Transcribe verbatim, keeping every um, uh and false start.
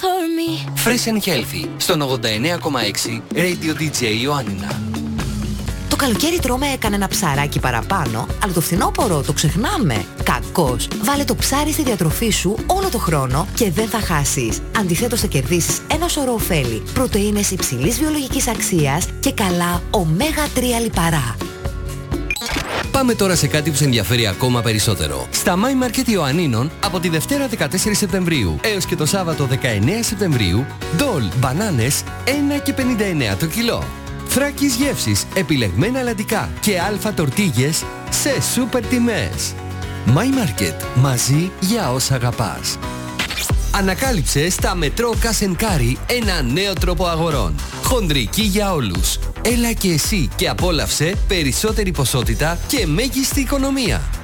for me. Fresh and Healthy, στον ογδόντα εννέα κόμμα έξι Radio ντι τζέι Ιωάννινα. Το καλοκαίρι τρώμε κανένα ψαράκι παραπάνω, αλλά το φθινόπωρο το ξεχνάμε. Κακώς. Βάλε το ψάρι στη διατροφή σου όλο το χρόνο και δεν θα χάσεις. Αντιθέτως θα κερδίσεις ένα σωρό ωφέλη, πρωτεΐνες υψηλής βιολογικής αξίας και καλά ωμέγα τρία λιπαρά. Πάμε τώρα σε κάτι που σε ενδιαφέρει ακόμα περισσότερο. Στα My Market Ιωαννίνων από τη Δευτέρα δεκατέσσερις Σεπτεμβρίου έως και το Σάββατο δεκαεννέα Σεπτεμβρίου, ντόλ μπανάνες ένα και πενήντα εννέα το κιλό. Θράκης γεύσης, επιλεγμένα αλατικά και αλφα τορτίγες σε σούπερ τιμές. My Market, μαζί για όσα αγαπάς. Ανακάλυψε στα Μετρό Cash and Carry ένα νέο τρόπο αγορών. Χοντρική για όλους. Έλα και εσύ και απόλαυσε περισσότερη ποσότητα και μέγιστη οικονομία.